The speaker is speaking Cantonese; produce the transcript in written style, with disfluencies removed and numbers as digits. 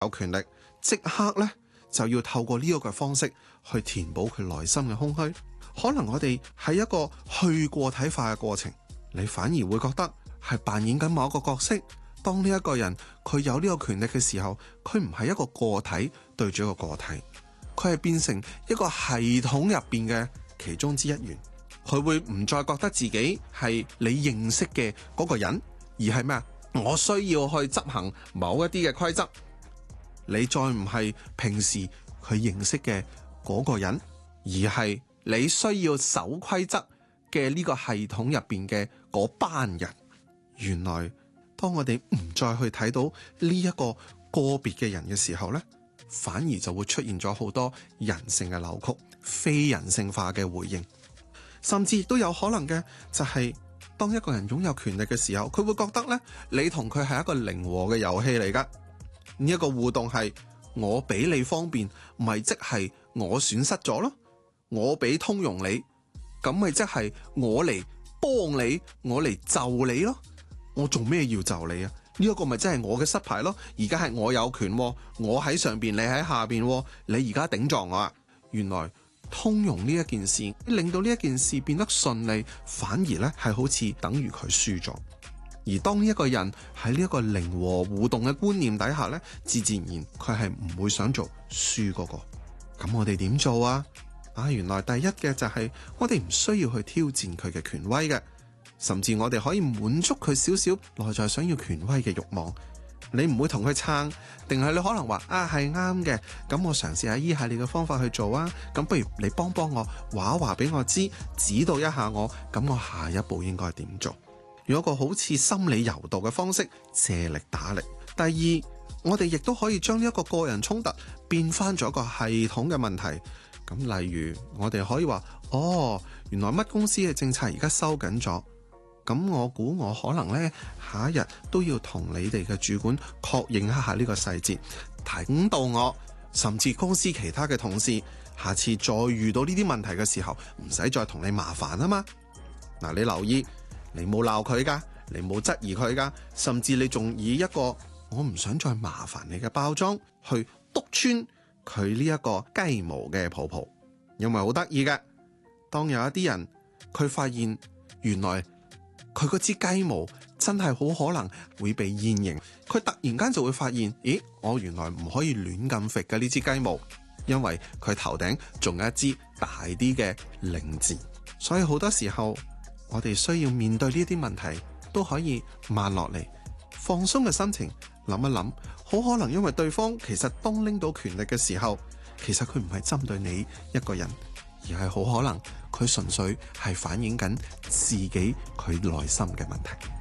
有權力，即刻呢就要透過呢一個方式去填補佢內心嘅空虛。可能我哋係一個去個體化嘅過程，你反而會覺得係扮演緊某一個角色。當呢一個人佢有呢個權力嘅時候，佢唔係一個個體對住一個個體，佢係變成一個系統入邊嘅其中之一員。佢會唔再覺得自己係你認識嘅嗰個人，而係咩啊？我需要去執行某一啲嘅規則。你再唔係平時佢認識嘅嗰個人，而係你需要守規則嘅呢個系統入邊嘅嗰班人。原來當我哋唔再去睇到呢一個個別嘅人嘅時候呢，反而就會出現咗好多人性嘅扭曲、非人性化嘅回應。甚至亦都有可能嘅就係當一個人擁有權力嘅時候，佢會覺得呢，你同佢係一個零和嘅遊戲嚟噶。呢一個互動係我俾你方便，咪即係我損失咗咯。我俾通融你，咁咪即係我嚟幫你，我嚟就你咯。我做咩要就你啊？呢一個咪真係我嘅失敗咯。而家係我有權，我喺上邊，你喺下邊，你而家頂撞我啊！原來通融呢一件事，令到呢一件事變得順利，反而呢係好似等於佢輸咗。而當呢一個人喺呢一個零和互動嘅觀念底下呢，自然佢係唔會想做輸嗰個。咁我哋點做啊？原來第一嘅就係我哋唔需要去挑戰佢嘅權威嘅。甚至我哋可以滿足佢少少內在想要權威嘅慾望。你唔會同佢撐，定係你可能話係啱嘅，咁我嘗試下依下你嘅方法去做啊。咁不如你幫我話俾我知，指導一下我，咁我下一步應該點做？用一個好似心理誘導嘅方式，借力打力。第二，我哋亦都可以將呢一個個人衝突變翻咗一個系統嘅問題。咁例如我哋可以話原來乜公司嘅政策而家收緊咗。咁我估我可能呢，下一日都要同你哋嘅主管確認一下呢個細節，等到我甚至公司其他嘅同事下次再遇到呢啲問題嘅時候，唔使再同你麻煩啊嘛。嗱，你留意，你冇鬧佢噶，你冇質疑佢噶，甚至你仲以一個我唔想再麻煩你嘅包裝去篤穿佢呢一個雞毛嘅泡泡。因為好得意嘅，當有一啲人佢發現原來佢嗰支雞毛真係好可能會被現形，佢突然間就會發現，咦，我原來唔可以亂咁揈嘅呢支雞毛，因為佢頭頂仲有一支大啲嘅令字。所以好多時候我哋需要面對呢啲問題，都可以慢落嚟，放鬆嘅心情諗一諗，好可能因為對方其實當拎到權力嘅時候，其實佢唔係針對你一個人，而係好可能佢純粹係反映緊自己佢內心嘅問題。